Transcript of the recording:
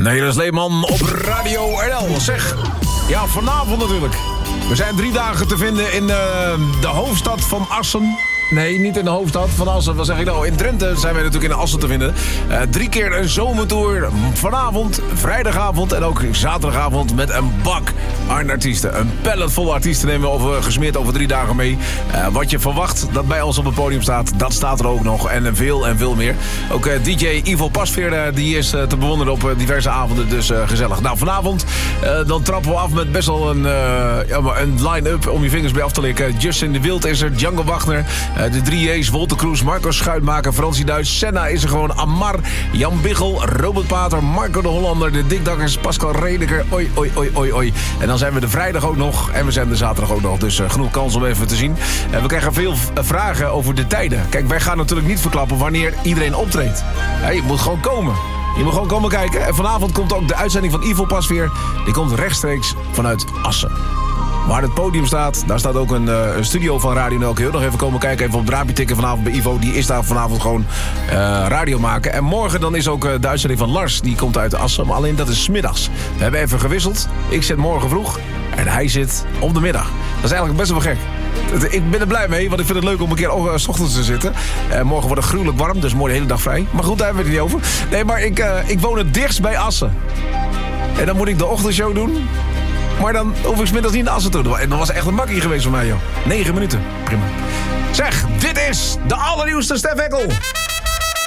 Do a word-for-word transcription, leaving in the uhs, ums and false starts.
Nelis Leeman op Radio R L. Zeg, ja, vanavond natuurlijk. We zijn drie dagen te vinden in uh, de hoofdstad van Assen. Nee, niet in de hoofdstad van Assen. Wat zeg ik nou? In Drenthe zijn wij natuurlijk in Assen te vinden. Uh, drie keer een zomertour. Vanavond, vrijdagavond en ook zaterdagavond met een bak aan artiesten. Een pallet vol artiesten nemen we over, gesmeerd over drie dagen mee. Uh, wat je verwacht dat bij ons op het podium staat, dat staat er ook nog. En veel en veel meer. Ook uh, D J Ivo Pasveer, uh, die is uh, te bewonderen op uh, diverse avonden. Dus uh, gezellig. Nou, vanavond uh, dan trappen we af met best wel een, uh, ja, een line-up om je vingers bij af te likken. Justin de Wild is er, Django Wagner. Uh, de drie J's, Wolter Kroes, Marco Schuitmaker, Fransie Duits, Senna is er gewoon, Amar, Jan Biggel, Robert Pater, Marco de Hollander, de Dikdakkers, Pascal Redeker, oi, oi, oi, oi, oi. En dan zijn we de vrijdag ook nog en we zijn de zaterdag ook nog. Dus uh, genoeg kans om even te zien. En we krijgen veel v- vragen over de tijden. Kijk, wij gaan natuurlijk niet verklappen wanneer iedereen optreedt. Ja, je moet gewoon komen. Je moet gewoon komen kijken. En vanavond komt ook de uitzending van Ivo Pasveer. Die komt rechtstreeks vanuit Assen. Waar het podium staat, daar staat ook een, uh, een studio van Radio Nel. Kun je nog even komen kijken, even op het raampje tikken vanavond bij Ivo. Die is daar vanavond gewoon uh, radio maken. En morgen dan is ook uh, de uitzending van Lars, die komt uit Assen. Maar alleen dat is 's middags. We hebben even gewisseld. Ik zit morgen vroeg en hij zit op de middag. Dat is eigenlijk best wel gek. Ik ben er blij mee, want ik vind het leuk om een keer uh, 's ochtends te zitten. Uh, morgen wordt het gruwelijk warm, dus morgen de hele dag vrij. Maar goed, daar hebben we het niet over. Nee, maar ik, uh, ik woon het dichtst bij Assen. En dan moet ik de ochtendshow doen. Maar dan hoef ik 's middags niet naar Assen toe. En dat was echt een makkie geweest voor mij, joh. Negen minuten. Prima. Zeg, dit is de allernieuwste Stef Eckel.